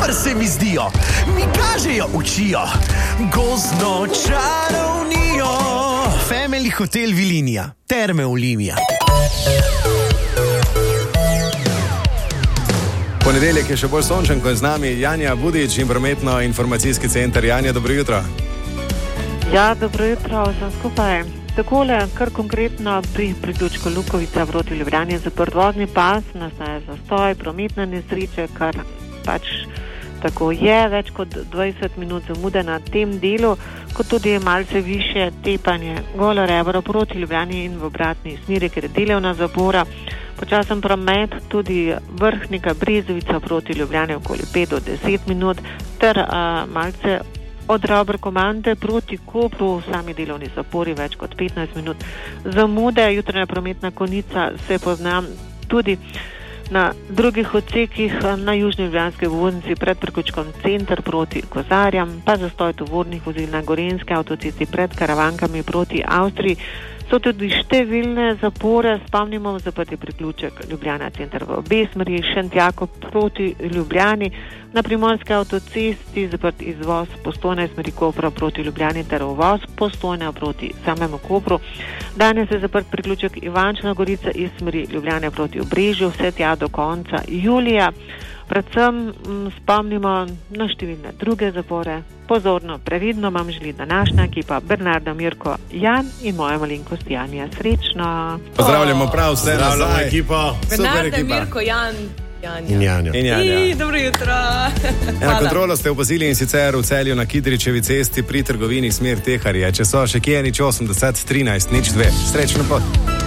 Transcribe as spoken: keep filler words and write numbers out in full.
super se mi zdijo, mi kažejo, učijo, gozdno čarovnijo. Family Hotel Vilinija, Terme Olimija. Ponedeljek je še bolj sončen, ko je z nami Janja Budič in prometno-informacijski center. Janja, dobro jutro. Ja, dobro jutro vsem skupaj. Takole, kar konkretno pri priključku Lukovica proti Ljubljani je zaprt vozni pas, nastaja zastoj, prometne nesreče, kar pač tako je, več kot dvajset minut zamude na tem delu, kot tudi malce više tepanje Golo Rebro proti Ljubljani in v obratni smeri, ker je delovna zapora. Počasen promet tudi Vrhnika Brezovica proti Ljubljani okoli pet do deset minut, ter a, malce od Ravbrkomande proti Kopru v sami delovni zapori več kot petnajst minut zamude. Jutranja prometna konica se pozna tudi na drugih odsekih na južni ljubljanski obvoznici pred priključkom Center proti Kozarjam, pa zastoj tovornih vozil na Gorenjski avtocesti pred Karavankami proti Avstriji. So tudi številne zapore, spomnimo zaprti priključek Ljubljana Center v obe smeri, Šentjako proti Ljubljani, na Primorski avtocesti zaprt izvoz Postojne smeri Kopra proti Ljubljani ter uvoz Postojne proti samemu Kopru. Danes je zaprt priključek Ivančna Gorica iz smeri Ljubljane proti Obrežju, vse tja do konca julija. Predvsem m, spomnimo na številne druge zapore. Pozorno, previdno vam želi današnja ekipa Bernardo, Mirko, Jan in moja malenkost Janja. Srečno! Pozdravljamo prav vse Pozdravljamo ekipo. Bernardo, Mirko, Jan, Janja. In Janja. In Janja. I, dobro jutro. Na kontrolo ste opazili in sicer v Celju na Kidričevi cesti pri trgovini smer Teharje. Če so še kje, nič osemdeset, trinajst, nič dve. Srečno pot!